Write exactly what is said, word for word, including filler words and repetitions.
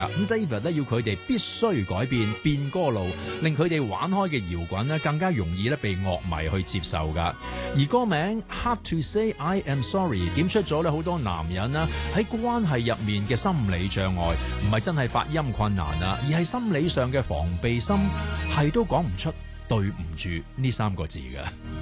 咁 David 咧要佢哋必須改變變歌路，令佢哋玩開嘅搖滾咧更加容易咧被樂迷去接受噶。而歌名 Hard to Say I Am Sorry 點出咗咧好多男人啦喺關係入面嘅心理障礙，唔係真係發音困難啊，而係心理上嘅防備心，係都講唔出對唔住呢三個字嘅。